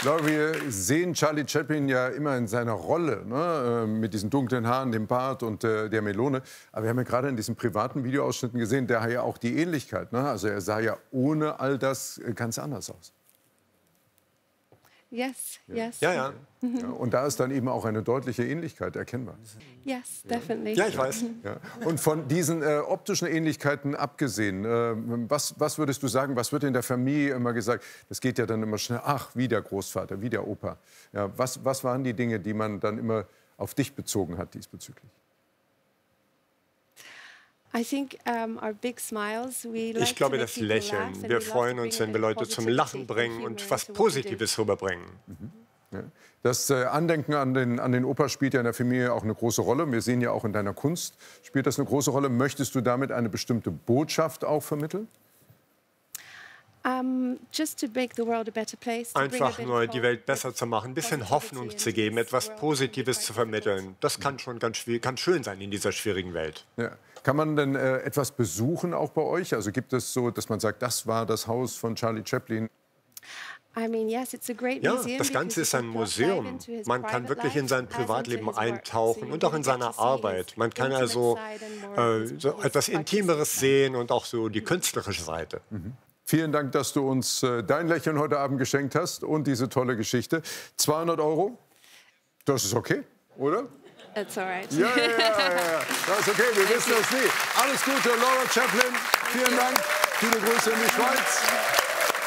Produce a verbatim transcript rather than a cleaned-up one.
Laura, wir sehen Charlie Chaplin ja immer in seiner Rolle, ne? Mit diesen dunklen Haaren, dem Bart und äh, der Melone. Aber wir haben ja gerade in diesen privaten Videoausschnitten gesehen, der hat ja auch die Ähnlichkeit. Ne? Also er sah ja ohne all das ganz anders aus. Yes, yes. Ja, ja. Ja, und da ist dann eben auch eine deutliche Ähnlichkeit erkennbar. Yes, definitely. Ja, ich weiß. Ja. Und von diesen äh, optischen Ähnlichkeiten abgesehen, äh, was, was würdest du sagen, was wird in der Familie immer gesagt? Das geht ja dann immer schnell, ach, wie der Großvater, wie der Opa. Ja, was, was waren die Dinge, die man dann immer auf dich bezogen hat diesbezüglich? Ich glaube, das Lächeln. Wir freuen uns, wenn wir Leute zum Lachen bringen und was Positives rüberbringen. Mhm. Ja. Das äh, Andenken an den, an den Opa spielt ja in der Familie auch eine große Rolle. Wir sehen ja auch in deiner Kunst, spielt das eine große Rolle. Möchtest du damit eine bestimmte Botschaft auch vermitteln? Einfach nur die Welt besser zu machen, ein bisschen Hoffnung zu geben, etwas Positives zu vermitteln. Das kann schon ganz, schwierig, kann schön sein in dieser schwierigen Welt. Ja. Kann man denn äh, etwas besuchen auch bei euch? Also gibt es so, dass man sagt, das war das Haus von Charlie Chaplin? Ja, das Ganze ist ein Museum. Man kann wirklich in sein Privatleben eintauchen und auch in seine Arbeit. Man kann also äh, so etwas Intimeres sehen und auch so die künstlerische Seite. Mhm. Vielen Dank, dass du uns äh, dein Lächeln heute Abend geschenkt hast und diese tolle Geschichte. zweihundert Euro, das ist okay, oder? That's all right. Ja, ja, ja, ja, das ist okay, wir wissen es nie. Alles Gute, Laura Chaplin. Vielen Dank. Viele Grüße in die Schweiz.